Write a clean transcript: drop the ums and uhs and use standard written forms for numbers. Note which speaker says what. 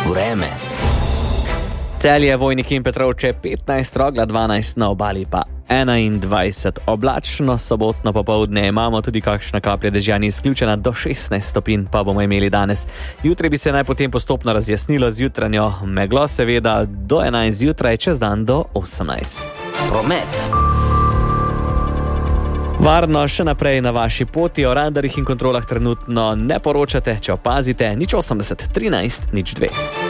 Speaker 1: vreme.
Speaker 2: Celje, Vojnik in Petrovče 15, Trogla 12, na obali pa 21. Oblačno sobotno popoldne imamo tudi kakšna kaplja dežja, ni izključena, do 16 stopinj pa bomo imeli danes. Jutri bi se naj potem postopno razjasnilo z jutranjo meglo, seveda do 11 zjutraj, čez dan do 18.
Speaker 1: Promet.
Speaker 2: Varno še naprej na vaši poti, o radarjih in kontrolah trenutno ne poročate, če opazite, 080 13 02.